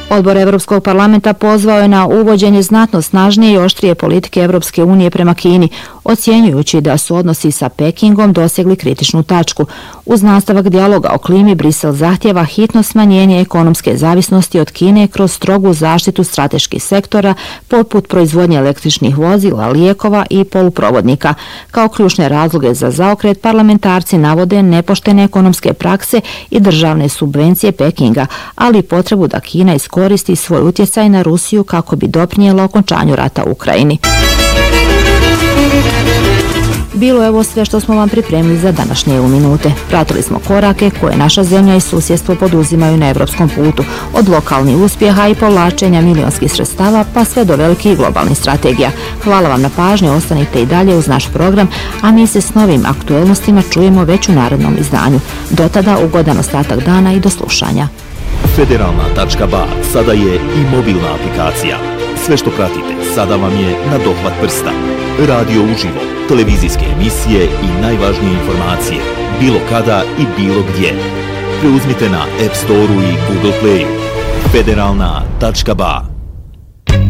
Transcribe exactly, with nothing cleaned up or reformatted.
Odbor Evropskog parlamenta pozvao je na uvođenje znatno snažnije i oštrije politike Evropske unije prema Kini, ocjenjujući da su odnosi sa Pekingom dosegli kritičnu tačku. Uz nastavak dijaloga o klimi, Brisel zahtjeva hitno smanjenje ekonomske zavisnosti od Kine kroz strogu zaštitu strateških sektora poput proizvodnje električnih vozila, lijekova i poluprovodnika. Kao ključne razloge za zaokret parlamentarci navode nepoštene ekonomske prakse i državne subvencije Pekinga, ali i potrebu da Kina iskoristi svoj utjecaj na Rusiju kako bi doprinijela okončanju rata u Ukrajini. Bilo je ovo sve što smo vam pripremili za današnje u minute. Pratili smo korake koje naša zemlja i susjedstvo poduzimaju na evropskom putu, od lokalnih uspjeha i povlačenja milionskih sredstava pa sve do velikih globalnih strategija. Hvala vam na pažnju, ostanite i dalje uz naš program, a mi se s novim aktuelnostima čujemo već u narednom izdanju. Do tada ugodan ostatak dana i do slušanja. Federalna tačka ba sada je i mobilna aplikacija. Sve što pratite sada vam je na dohvat prsta. Radio uživo, televizijske emisije i najvažnije informacije, bilo kada i bilo gdje. Preuzmite na App Store-u i Google Play-u. Federalna tačka ba